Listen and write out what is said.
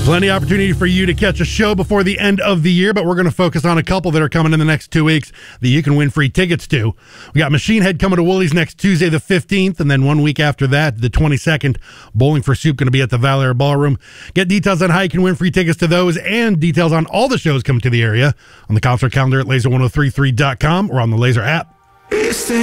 Plenty of opportunity for you to catch a show before the end of the year, but we're going to focus on a couple that are coming in the next 2 weeks that you can win free tickets to. We got Machine Head coming to Woolies next Tuesday the 15th, and then 1 week after that, the 22nd, Bowling for Soup going to be at the Valor Ballroom. Get details on how you can win free tickets to those and details on all the shows coming to the area on the concert calendar at laser1033.com or on the Laser app.